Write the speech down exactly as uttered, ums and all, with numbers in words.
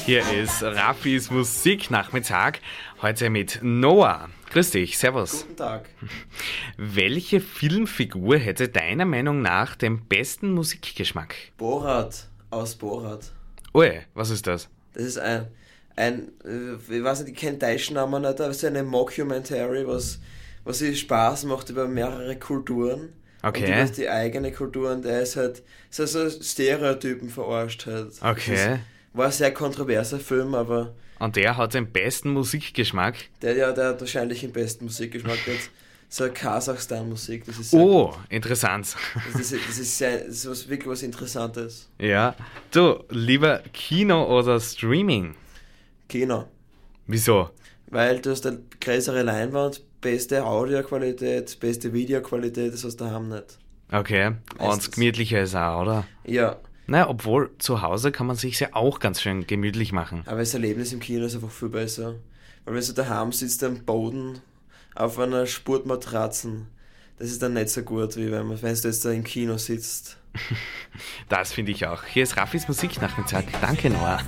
Hier ist Raffis Musiknachmittag, heute mit Noah. Grüß dich, servus. Guten Tag. Welche Filmfigur hätte deiner Meinung nach den besten Musikgeschmack? Borat aus Borat. Ui, was ist das? Das ist ein, ein äh, ich weiß nicht, ich kenne den deutschen Namen nicht, aber es ist eine Mockumentary, was, was sich Spaß macht über mehrere Kulturen. Okay. Und über die eigene Kultur, und der ist halt, ist halt so Stereotypen verarscht halt. Okay. Das ist, war ein sehr kontroverser Film, aber Und der hat den besten Musikgeschmack? der, ja, der hat wahrscheinlich den besten Musikgeschmack. Jetzt so Kasachstan-Musik, das ist sehr, Oh, interessant. das ist, das ist, sehr, das ist was, wirklich was Interessantes. Ja. Du, lieber Kino oder Streaming? Kino. Wieso? Weil du hast eine größere Leinwand, beste Audioqualität, beste Videoqualität, das hast du daheim nicht. Okay. Und Meistens. gemütlicher ist auch, oder? Ja, Naja, obwohl zu Hause kann man sich ja auch ganz schön gemütlich machen. aber das Erlebnis im Kino ist einfach viel besser. Weil wenn du daheim sitzt am Boden auf einer Spurtmatratzen, das ist dann nicht so gut, wie wenn, man, wenn du jetzt da im Kino sitzt. Das finde ich auch. Hier ist Raffis Musiknachmittag. Danke, Noah.